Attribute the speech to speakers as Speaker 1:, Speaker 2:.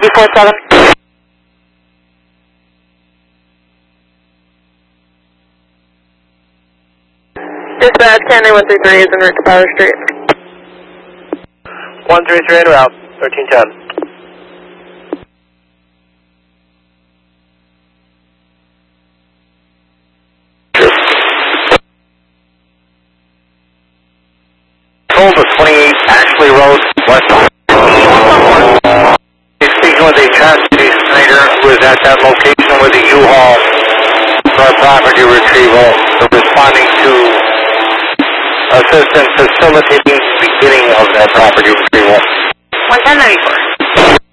Speaker 1: 247. Dispatch, County 133 is en route to Power Street.
Speaker 2: 133 en route, 1310.
Speaker 3: Told us 28 Ashley Road, West. He's speaking with a Chastity Snyder who is at that location with a U-Haul for a property retrieval. We're responding to assistance facilitating the beginning of that property retrieval.
Speaker 1: 11094.